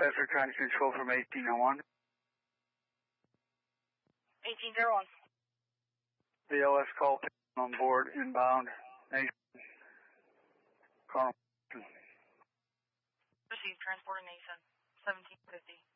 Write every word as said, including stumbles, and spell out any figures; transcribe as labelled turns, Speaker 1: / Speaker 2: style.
Speaker 1: Bedford County Control from eighteen oh one.
Speaker 2: eighteen oh one.
Speaker 1: B L S call on board inbound. Nation. Colonel.
Speaker 2: Received, transporting Nation, seventeen fifty.